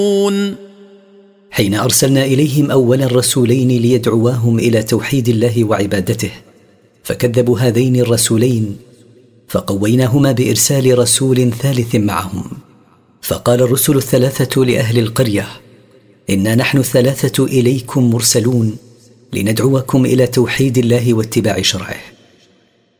حين أرسلنا إليهم أولا رسولين ليدعواهم إلى توحيد الله وعبادته، فكذبوا هذين الرسولين، فقويناهما بإرسال رسول ثالث معهم. فقال الرسل الثلاثة لأهل القرية: إنا نحن ثلاثة إليكم مرسلون لندعوكم إلى توحيد الله واتباع شرعه.